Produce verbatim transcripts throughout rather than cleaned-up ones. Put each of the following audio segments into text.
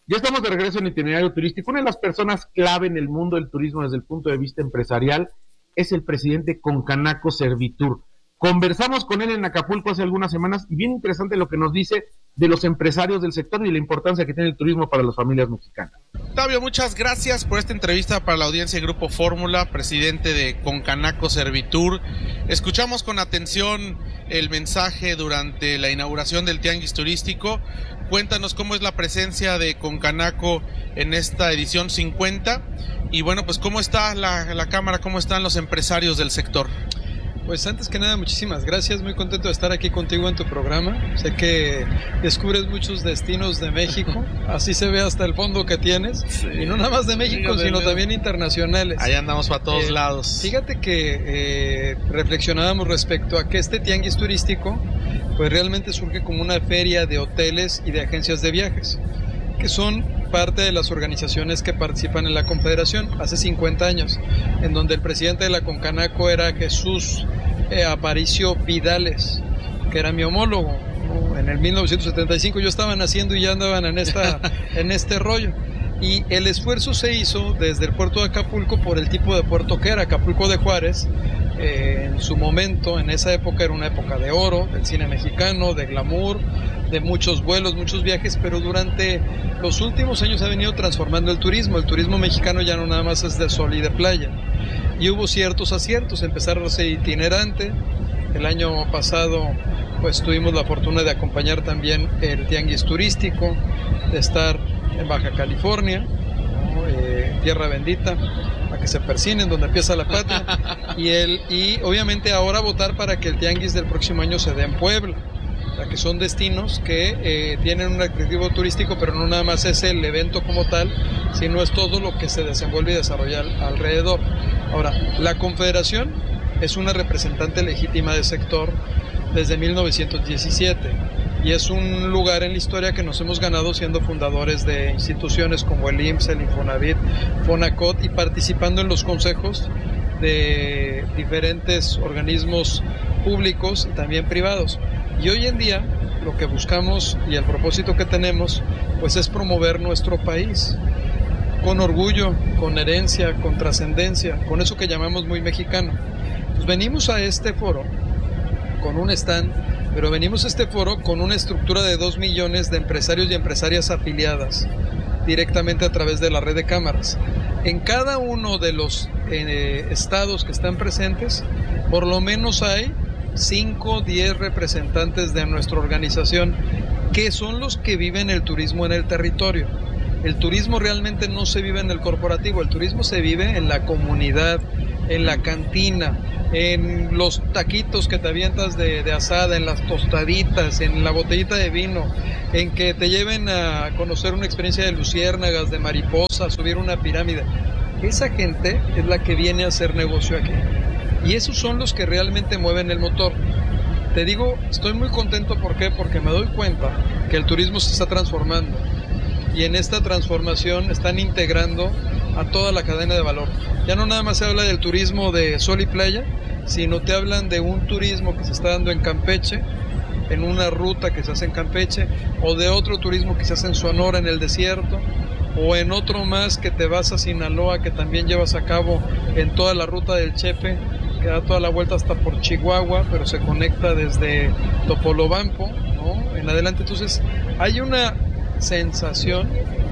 Ya estamos de regreso en Itinerario Turístico. Una de las personas clave en el mundo del turismo desde el punto de vista empresarial es el presidente Concanaco Servitur. Conversamos con él en Acapulco hace algunas semanas y bien interesante lo que nos dice de los empresarios del sector y la importancia que tiene el turismo para las familias mexicanas. Octavio, muchas gracias por esta entrevista para la audiencia de Grupo Fórmula, presidente de Concanaco Servitur. Escuchamos con atención el mensaje durante la inauguración del Tianguis Turístico. Cuéntanos cómo es la presencia de Concanaco en esta edición cincuenta y bueno, pues cómo está la, la cámara, cómo están los empresarios del sector. Pues antes que nada, muchísimas gracias, muy contento de estar aquí contigo en tu programa. Sé que descubres muchos destinos de México, así se ve hasta el fondo que tienes, sí. Y no nada más de México, sí, sino también internacionales. Ahí andamos para todos eh, lados. Fíjate que eh, reflexionábamos respecto a que este tianguis turístico, pues realmente surge como una feria de hoteles y de agencias de viajes, que son parte de las organizaciones que participan en la Confederación hace cincuenta años, en donde el presidente de la Concanaco era Jesús eh, Aparicio Vidales, que era mi homólogo. En el mil novecientos setenta y cinco yo estaba naciendo y ya andaban en, esta, en este rollo. Y el esfuerzo se hizo desde el puerto de Acapulco por el tipo de puerto que era, Acapulco de Juárez. Eh, en su momento, en esa época era una época de oro, del cine mexicano, de glamour, de muchos vuelos, muchos viajes, pero durante los últimos años ha venido transformando el turismo. El turismo mexicano ya no nada más es de sol y de playa. Y hubo ciertos aciertos, empezaron a ser itinerante. El año pasado pues tuvimos la fortuna de acompañar también el tianguis turístico, de estar en Baja California, ¿no? eh, tierra bendita, a que se persinen donde empieza la patria, y, el, y obviamente ahora votar para que el tianguis del próximo año se dé en Puebla. O sea, que son destinos que eh, tienen un atractivo turístico, pero no nada más es el evento como tal, sino es todo lo que se desenvuelve y desarrolla alrededor. Ahora, la Confederación es una representante legítima del sector desde mil novecientos diecisiete y es un lugar en la historia que nos hemos ganado siendo fundadores de instituciones como el I M S S, el Infonavit, Fonacot, y participando en los consejos de diferentes organismos públicos y también privados. Y hoy en día lo que buscamos y el propósito que tenemos pues es promover nuestro país con orgullo, con herencia, con trascendencia, con eso que llamamos muy mexicano. Pues venimos a este foro con un stand, pero venimos a este foro con una estructura de dos millones de empresarios y empresarias afiliadas directamente a través de la red de cámaras. En cada uno de los eh, estados que están presentes, por lo menos hay cinco, diez representantes de nuestra organización que son los que viven el turismo en el territorio. El turismo realmente no se vive en el corporativo, el turismo se vive en la comunidad, en la cantina, en los taquitos que te avientas de, de asada, en las tostaditas, en la botellita de vino, en que te lleven a conocer una experiencia de luciérnagas, de mariposas, subir una pirámide. Esa gente es la que viene a hacer negocio aquí. Y esos son los que realmente mueven el motor. Te digo, estoy muy contento, ¿por qué? Porque me doy cuenta que el turismo se está transformando. Y en esta transformación están integrando a toda la cadena de valor. Ya no nada más se habla del turismo de sol y playa, sino te hablan de un turismo que se está dando en Campeche, en una ruta que se hace en Campeche, o de otro turismo que se hace en Sonora, en el desierto, o en otro más que te vas a Sinaloa, que también llevas a cabo en toda la ruta del Chepe, que da toda la vuelta hasta por Chihuahua, pero se conecta desde Topolobampo, ¿no? En adelante. Entonces hay una sensación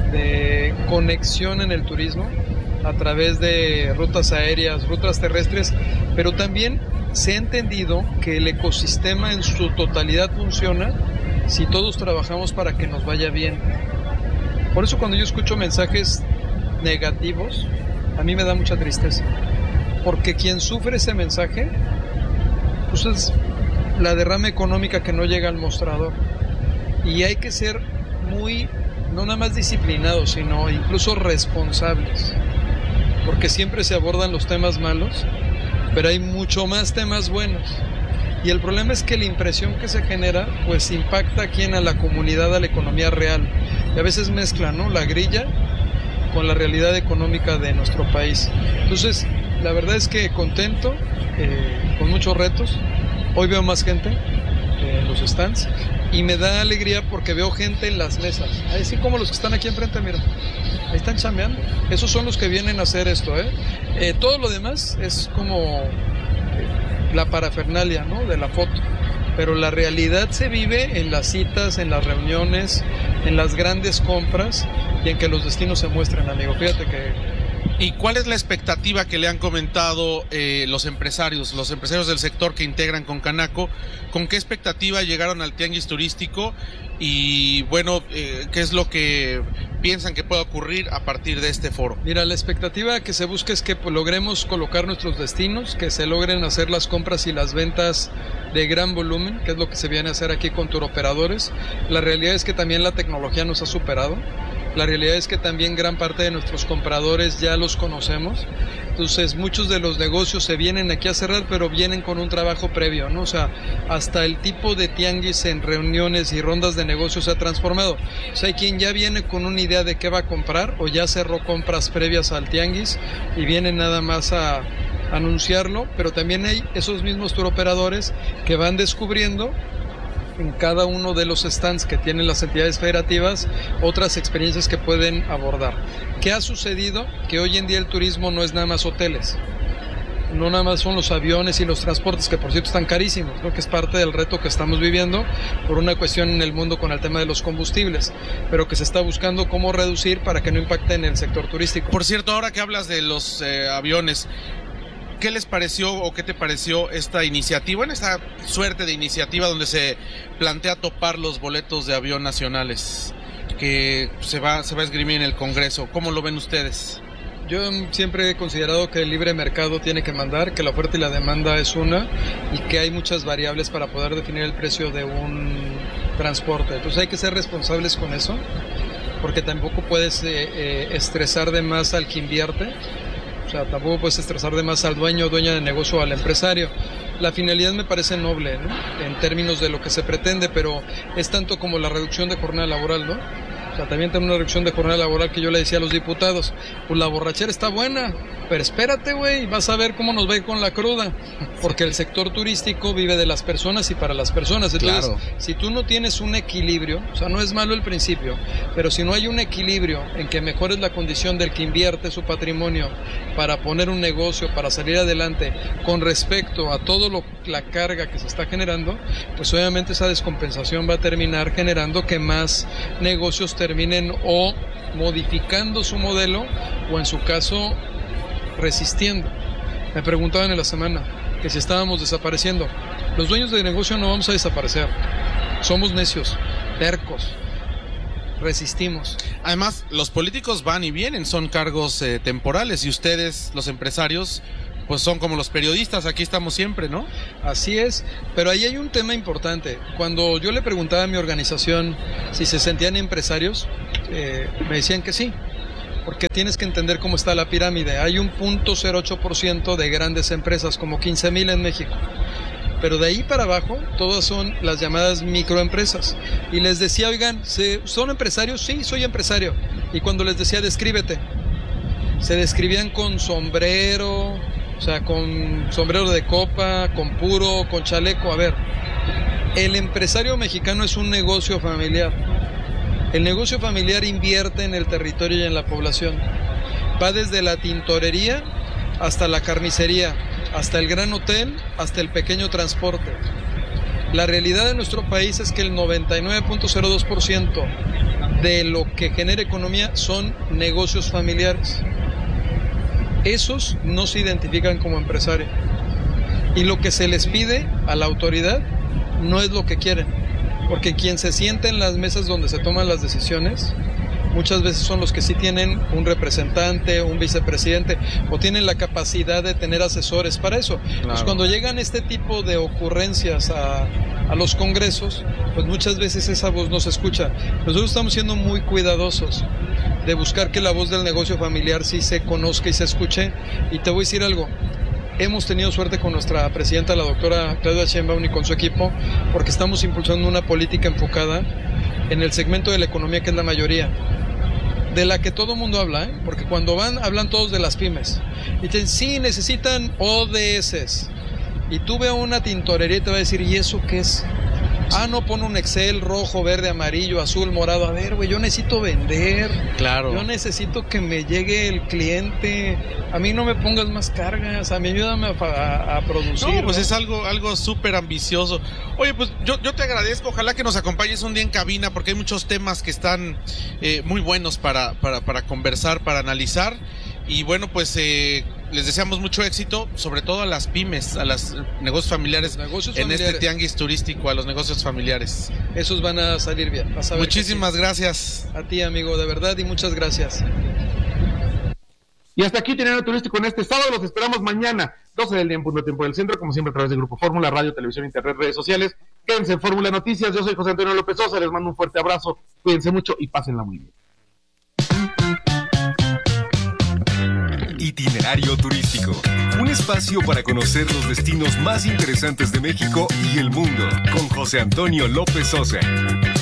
de conexión en el turismo a través de rutas aéreas, rutas terrestres, pero también se ha entendido que el ecosistema en su totalidad funciona si todos trabajamos para que nos vaya bien. Por eso cuando yo escucho mensajes negativos, a mí me da mucha tristeza, porque quien sufre ese mensaje pues es la derrama económica que no llega al mostrador, y hay que ser muy, no nada más disciplinados, sino incluso responsables, porque siempre se abordan los temas malos, pero hay mucho más temas buenos, y el problema es que la impresión que se genera pues impacta a quien, a la comunidad, a la economía real, y a veces mezcla, ¿no?, la grilla con la realidad económica de nuestro país. Entonces la verdad es que contento, eh, con muchos retos. Hoy veo más gente, en los stands, y me da alegría porque veo gente en las mesas, así como los que están aquí enfrente, mira, ahí están chambeando, esos son los que vienen a hacer esto, ¿eh? Eh, todo lo demás es como eh, la parafernalia, ¿no?, de la foto, pero la realidad se vive en las citas, en las reuniones, en las grandes compras y en que los destinos se muestren, amigo. Fíjate que... ¿Y cuál es la expectativa que le han comentado eh, los empresarios, los empresarios del sector que integran con Canaco? ¿Con qué expectativa llegaron al tianguis turístico? Y bueno, eh, ¿qué es lo que piensan que pueda ocurrir a partir de este foro? Mira, la expectativa que se busca es que pues, logremos colocar nuestros destinos, que se logren hacer las compras y las ventas de gran volumen, que es lo que se viene a hacer aquí con turoperadores. La realidad es que también la tecnología nos ha superado. La realidad es que también gran parte de nuestros compradores ya los conocemos, entonces muchos de los negocios se vienen aquí a cerrar, pero vienen con un trabajo previo, ¿no? O sea, hasta el tipo de tianguis en reuniones y rondas de negocios se ha transformado. O sea, hay quien ya viene con una idea de qué va a comprar o ya cerró compras previas al tianguis y viene nada más a anunciarlo, pero también hay esos mismos turoperadores que van descubriendo en cada uno de los stands que tienen las entidades federativas otras experiencias que pueden abordar. ¿Qué ha sucedido? Que hoy en día el turismo no es nada más hoteles, no nada más son los aviones y los transportes, que por cierto están carísimos, ¿no?, que es parte del reto que estamos viviendo por una cuestión en el mundo con el tema de los combustibles, pero que se está buscando cómo reducir para que no impacte en el sector turístico. Por cierto, ahora que hablas de los eh, aviones, ¿qué les pareció o qué te pareció esta iniciativa, en esta suerte de iniciativa donde se plantea topar los boletos de avión nacionales que se va, se va a esgrimir en el Congreso? ¿Cómo lo ven ustedes? Yo siempre he considerado que el libre mercado tiene que mandar, que la oferta y la demanda es una y que hay muchas variables para poder definir el precio de un transporte. Entonces hay que ser responsables con eso, porque tampoco puedes eh, eh, estresar de más al que invierte. O sea, tampoco puedes estresar de más al dueño o dueña de negocio o al empresario. La finalidad me parece noble, ¿no?, en términos de lo que se pretende, pero es tanto como la reducción de jornada laboral, ¿no? O sea, también tenemos una reducción de jornada laboral que yo le decía a los diputados, pues la borrachera está buena, pero espérate, güey, vas a ver cómo nos va a ir con la cruda, porque el sector turístico vive de las personas y para las personas. Entonces, claro, si tú no tienes un equilibrio, o sea, no es malo el principio, pero si no hay un equilibrio en que mejores la condición del que invierte su patrimonio para poner un negocio, para salir adelante, con respecto a todo lo, la carga que se está generando, pues obviamente esa descompensación va a terminar generando que más negocios terminen o modificando su modelo o en su caso resistiendo. Me preguntaban en la semana que si estábamos desapareciendo. Los dueños de negocio no vamos a desaparecer, somos necios, tercos, resistimos. Además, los políticos van y vienen, son cargos eh, temporales, y ustedes, los empresarios, pues son como los periodistas, aquí estamos siempre, ¿no? Así es, pero ahí hay un tema importante. Cuando yo le preguntaba a mi organización si se sentían empresarios, eh, me decían que sí, porque tienes que entender cómo está la pirámide. Hay un punto cero ocho por ciento de grandes empresas, como quince mil en México, pero de ahí para abajo todas son las llamadas microempresas. Y les decía, oigan, ¿son empresarios? Sí, soy empresario. Y cuando les decía, descríbete, se describían con sombrero, o sea, con sombrero de copa, con puro, con chaleco. A ver, el empresario mexicano es un negocio familiar. El negocio familiar invierte en el territorio y en la población. Va desde la tintorería hasta la carnicería, hasta el gran hotel, hasta el pequeño transporte. La realidad de nuestro país es que el noventa y nueve punto cero dos por ciento de lo que genera economía son negocios familiares. Esos no se identifican como empresarios. Y lo que se les pide a la autoridad no es lo que quieren. Porque quien se sienta en las mesas donde se toman las decisiones, muchas veces son los que sí tienen un representante, un vicepresidente, o tienen la capacidad de tener asesores para eso. Claro. Pues cuando llegan este tipo de ocurrencias a, a los congresos, pues muchas veces esa voz no se escucha. Nosotros estamos siendo muy cuidadosos de buscar que la voz del negocio familiar sí se conozca y se escuche. Y te voy a decir algo. Hemos tenido suerte con nuestra presidenta, la doctora Claudia Sheinbaum, y con su equipo, porque estamos impulsando una política enfocada en el segmento de la economía que es la mayoría, de la que todo el mundo habla, ¿eh? Porque cuando van, hablan todos de las pymes. Y dicen, sí, necesitan O D S. Y tú ve a una tintorería y te va a decir, ¿y eso qué es? Ah, no, pon un Excel rojo, verde, amarillo, azul, morado. A ver, güey, yo necesito vender. Claro. Yo necesito que me llegue el cliente. A mí no me pongas más cargas. A mí ayúdame a, a, a producir. No, pues ¿no? es algo algo súper ambicioso. Oye, pues yo, yo te agradezco. Ojalá que nos acompañes un día en cabina porque hay muchos temas que están eh, muy buenos para, para, para conversar, para analizar. Y bueno, pues eh, les deseamos mucho éxito, sobre todo a las pymes, a los negocios familiares, negocios en familiares. este tianguis turístico, a los negocios familiares. Esos van a salir bien. Vas a ver. Muchísimas gracias. A ti, amigo, de verdad, y muchas gracias. Y hasta aquí Itinerario Turístico en este sábado. Los esperamos mañana, doce del día en punto tiempo del centro, como siempre a través de Grupo Fórmula, radio, televisión, internet, redes sociales. Quédense en Fórmula Noticias. Yo soy José Antonio López Sosa. Les mando un fuerte abrazo. Cuídense mucho y pásenla muy bien. Itinerario Turístico, un espacio para conocer los destinos más interesantes de México y el mundo, con José Antonio López Sosa.